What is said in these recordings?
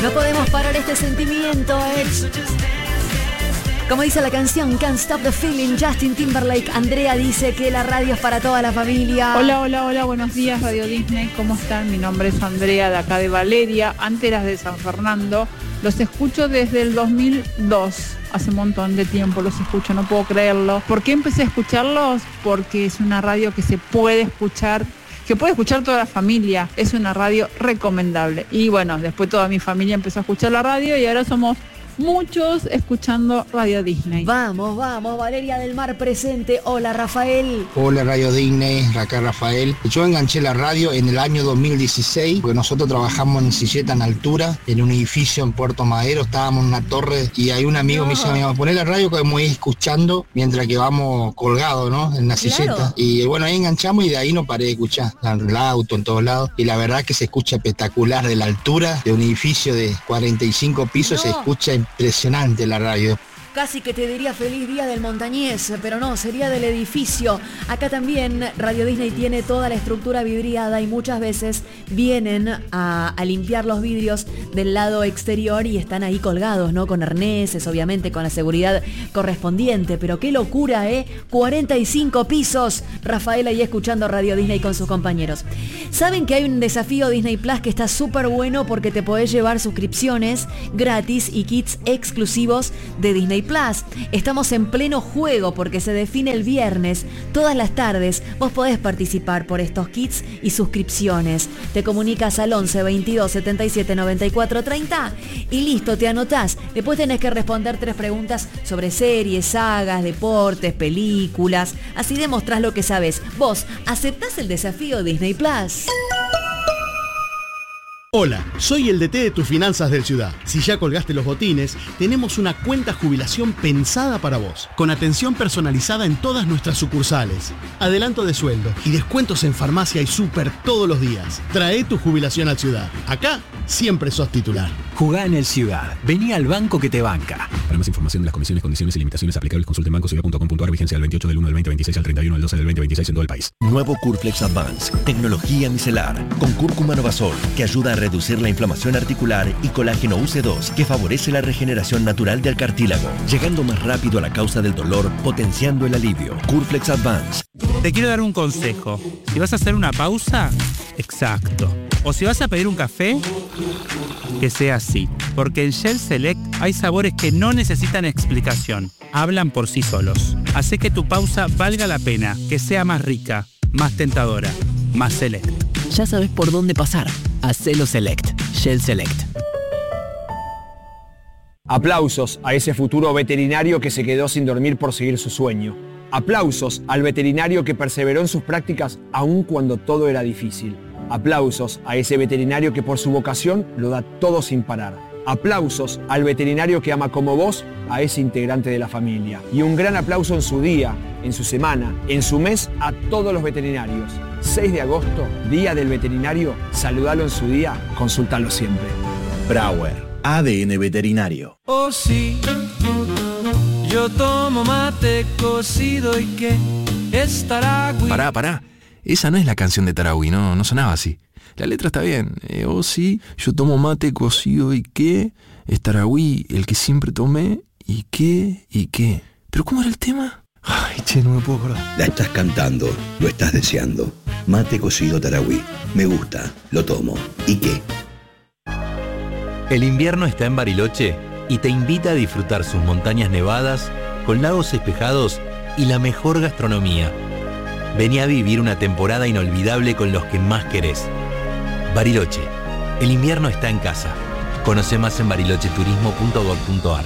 No podemos parar este sentimiento, Como dice la canción Can't Stop the Feeling, Justin Timberlake. Andrea dice que la radio es para toda la familia. Hola, buenos días Radio Disney, ¿cómo están? Mi nombre es Andrea, de acá de Valeria, Anteras de San Fernando. Los escucho desde el 2002, hace un montón de tiempo los escucho, no puedo creerlo. ¿Por qué empecé a escucharlos? Porque es una radio que se puede escuchar, que puede escuchar toda la familia, es una radio recomendable. Y bueno, después toda mi familia empezó a escuchar la radio y ahora somos muchos escuchando Radio Disney. Vamos, Valeria del Mar presente. Hola, Rafael. Hola, Radio Disney, acá Rafael. Yo enganché la radio en el año 2016, porque nosotros trabajamos en Silleta en altura, en un edificio en Puerto Madero, estábamos en una torre y hay un amigo me dice, poné la radio que vamos a ir escuchando mientras que vamos colgados, ¿no? En la silleta. Claro. Y bueno, ahí enganchamos y de ahí no paré de escuchar, en el auto, en todos lados. Y la verdad que se escucha espectacular de la altura, de un edificio de 45 pisos, se escucha impresionante la radio. Casi que te diría feliz día del montañés, pero no, sería del edificio. Acá también Radio Disney tiene toda la estructura vidriada y muchas veces vienen a limpiar los vidrios del lado exterior y están ahí colgados, ¿no? Con arneses, obviamente, con la seguridad correspondiente. Pero qué locura, 45 pisos. Rafael ahí escuchando Radio Disney con sus compañeros. Saben que hay un desafío Disney Plus que está súper bueno porque te podés llevar suscripciones gratis y kits exclusivos de Disney Plus. Estamos en pleno juego porque se define el viernes. Todas las tardes vos podés participar por estos kits y suscripciones. Te comunicas al 11 22 77 94 30 y listo, te anotás. Después tenés que responder 3 preguntas sobre series, sagas, deportes, películas. Así demostrás lo que sabés. ¿Vos aceptás el desafío Disney Plus? Hola, soy el DT de tus finanzas del Ciudad. Si ya colgaste los botines, tenemos una cuenta jubilación pensada para vos, con atención personalizada en todas nuestras sucursales, adelanto de sueldo y descuentos en farmacia y súper todos los días. Trae tu jubilación al Ciudad. Acá siempre sos titular. Jugá en el Ciudad. Vení al banco que te banca. Para más información de las condiciones, condiciones y limitaciones aplicables, consulte en bancociudad.com.ar. Vigencia del 28 del 1 del 2026 al 31 del 12 del 2026 en todo el país. Nuevo Curflex Advance. Tecnología micelar. Con cúrcuma novasol, que ayuda a reducir la inflamación articular, y colágeno UC2, que favorece la regeneración natural del cartílago, llegando más rápido a la causa del dolor, potenciando el alivio. Curflex Advance. Te quiero dar un consejo. Si vas a hacer una pausa, exacto. O si vas a pedir un café, que sea así. Porque en Shell Select hay sabores que no necesitan explicación. Hablan por sí solos. Hace que tu pausa valga la pena, que sea más rica, más tentadora, más select. Ya sabes por dónde pasar. Hacelo Select. Shell Select. Aplausos a ese futuro veterinario que se quedó sin dormir por seguir su sueño. Aplausos al veterinario que perseveró en sus prácticas aun cuando todo era difícil. Aplausos a ese veterinario que por su vocación lo da todo sin parar. Aplausos al veterinario que ama como vos a ese integrante de la familia. Y un gran aplauso en su día, en su semana, en su mes a todos los veterinarios. 6 de agosto, Día del Veterinario. Saludalo en su día, consultalo siempre. Brauer, ADN Veterinario. Oh sí, yo tomo mate cocido y que es Taragüí. Pará. Esa no es la canción de Taragüí, no sonaba así. La letra está bien. Oh sí, yo tomo mate cocido y qué, es Taragüí, el que siempre tomé, y qué. ¿Pero cómo era el tema? Ay, che, no me puedo acordar. La estás cantando, lo estás deseando. Mate cocido Taragüí. Me gusta, lo tomo. ¿Y qué? El invierno está en Bariloche y te invita a disfrutar sus montañas nevadas, con lagos despejados y la mejor gastronomía. Vení a vivir una temporada inolvidable con los que más querés. Bariloche. El invierno está en casa. Conoce más en barilocheturismo.gov.ar.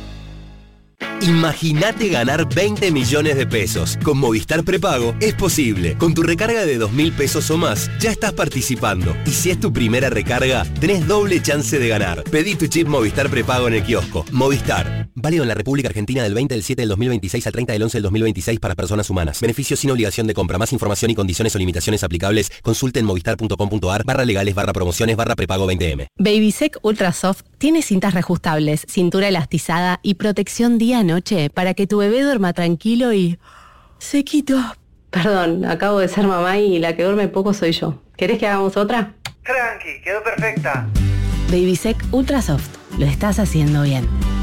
Imagínate ganar 20 millones de pesos. Con Movistar Prepago es posible. Con tu recarga de 2.000 pesos o más, ya estás participando. Y si es tu primera recarga, tenés doble chance de ganar. Pedí tu chip Movistar Prepago en el kiosco. Movistar. Válido en la República Argentina del 20 del 7 del 2026 al 30 del 11 del 2026 para personas humanas. Beneficios sin obligación de compra. Más información y condiciones o limitaciones aplicables, consulte en movistar.com.ar/legales/promociones/prepago 20M. Babysec Ultra Soft tiene cintas reajustables, cintura elastizada y protección día-noche para que tu bebé duerma tranquilo y sequito. Perdón, acabo de ser mamá y la que duerme poco soy yo. ¿Querés que hagamos otra? Tranqui, quedó perfecta. Babysec Ultra Soft. Lo estás haciendo bien.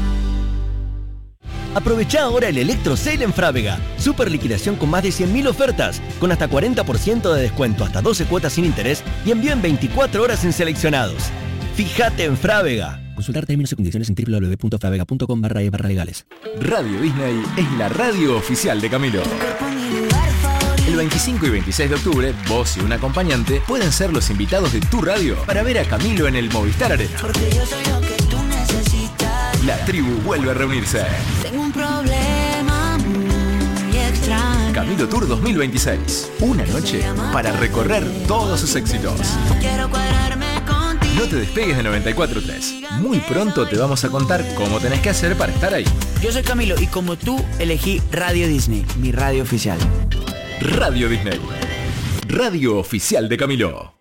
Aprovechá ahora el Electro Sale en Frávega. Super liquidación con más de 100.000 ofertas, con hasta 40% de descuento, hasta 12 cuotas sin interés y envío en 24 horas en seleccionados. Fíjate en Frávega. Consultar términos y condiciones en www.fravega.com/legales. Radio Disney es la radio oficial de Camilo. El 25 y 26 de octubre, vos y un acompañante pueden ser los invitados de tu radio para ver a Camilo en el Movistar Arena. Porque yo soy lo que tú necesitas. La tribu vuelve a reunirse. Tengo un problema muy extraño. Camilo Tour 2026. Una noche para recorrer todos sus éxitos. Quiero cuadrarme contigo. No te despegues de 94.3. Muy pronto te vamos a contar cómo tenés que hacer para estar ahí. Yo soy Camilo y como tú elegí Radio Disney, mi radio oficial. Radio Disney. Radio oficial de Camilo.